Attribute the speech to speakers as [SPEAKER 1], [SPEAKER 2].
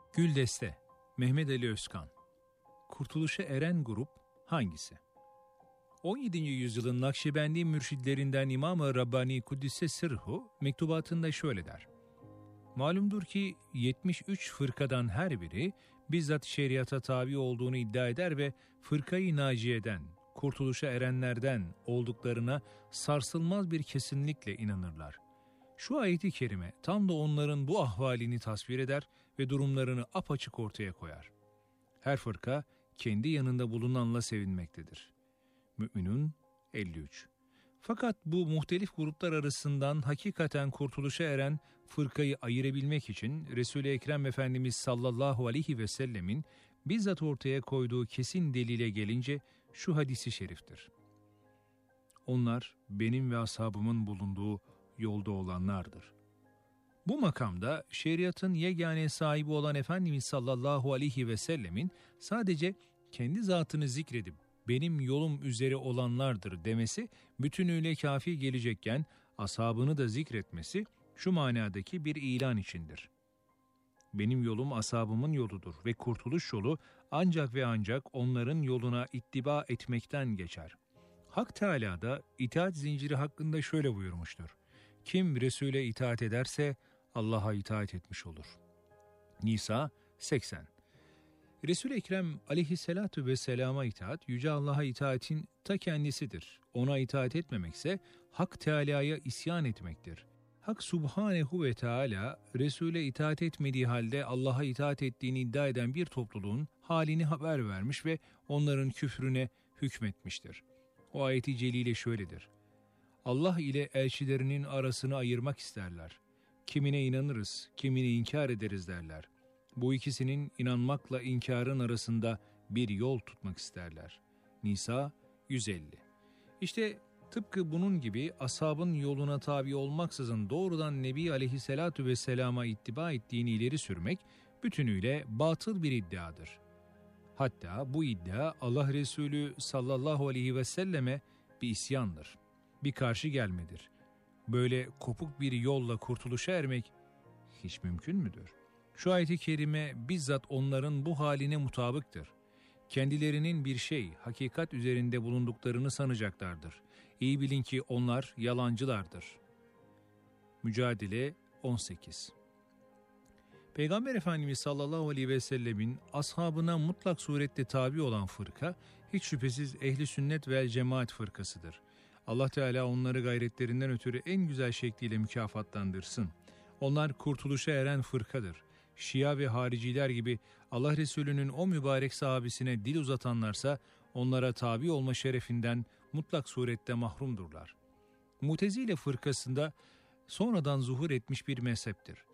[SPEAKER 1] Güldeste, Mehmet Ali Özkan. Kurtuluşa eren grup hangisi? 17. yüzyılın Nakşibendi mürşidlerinden İmam-ı Rabbani Kuddise Sırhu mektubatında şöyle der. Malumdur ki 73 fırkadan her biri bizzat şeriata tabi olduğunu iddia eder ve fırkayı naciyeden, kurtuluşa erenlerden olduklarına sarsılmaz bir kesinlikle inanırlar. Şu ayet-i kerime tam da onların bu ahvalini tasvir eder ve durumlarını apaçık ortaya koyar. Her fırka kendi yanında bulunanla sevinmektedir. Mü'minun 53. Fakat bu muhtelif gruplar arasından hakikaten kurtuluşa eren fırkayı ayırabilmek için Resul-i Ekrem Efendimiz sallallahu aleyhi ve sellemin bizzat ortaya koyduğu kesin delile gelince şu hadisi şeriftir. Onlar benim ve ashabımın bulunduğu yolda olanlardır. Bu makamda şeriatın yegane sahibi olan Efendimiz sallallahu aleyhi ve sellemin sadece kendi zatını zikredip benim yolum üzere olanlardır demesi bütünüyle kafi gelecekken ashabını da zikretmesi şu manadaki bir ilan içindir. Benim yolum ashabımın yoludur ve kurtuluş yolu ancak ve ancak onların yoluna ittiba etmekten geçer. Hak Teâlâ da itaat zinciri hakkında şöyle buyurmuştur. Kim Resul'e itaat ederse Allah'a itaat etmiş olur. Nisa 80. Resul-i Ekrem aleyhissalatu vesselama itaat, Yüce Allah'a itaatin ta kendisidir. Ona itaat etmemekse Hak Teâlâ'ya isyan etmektir. Hak Subhanehu ve Teâlâ, Resul'e itaat etmediği halde Allah'a itaat ettiğini iddia eden bir topluluğun halini haber vermiş ve onların küfrüne hükmetmiştir. O ayeti celile şöyledir. Allah ile elçilerinin arasını ayırmak isterler. Kimine inanırız, kimine inkar ederiz derler. Bu ikisinin inanmakla inkarın arasında bir yol tutmak isterler. Nisa 150. İşte tıpkı bunun gibi ashabın yoluna tabi olmaksızın doğrudan Nebi Aleyhisselatu Vesselam'a ittiba ettiğini ileri sürmek bütünüyle batıl bir iddiadır. Hatta bu iddia Allah Resulü sallallahu aleyhi ve selleme bir isyandır, bir karşı gelmedir. Böyle kopuk bir yolla kurtuluşa ermek hiç mümkün müdür? Şu ayet-i kerime bizzat onların bu haline mutabıktır. Kendilerinin bir şey, hakikat üzerinde bulunduklarını sanacaklardır. İyi bilin ki onlar yalancılardır. Mücadele 18. Peygamber Efendimiz sallallahu aleyhi ve sellemin ashabına mutlak surette tabi olan fırka, hiç şüphesiz ehli sünnet vel cemaat fırkasıdır. Allah Teala onları gayretlerinden ötürü en güzel şekliyle mükafatlandırsın. Onlar kurtuluşa eren fırkadır. Şia ve hariciler gibi Allah Resulü'nün o mübarek sahabesine dil uzatanlarsa onlara tabi olma şerefinden mutlak surette mahrumdurlar. Mutezile fırkasında sonradan zuhur etmiş bir mezheptir.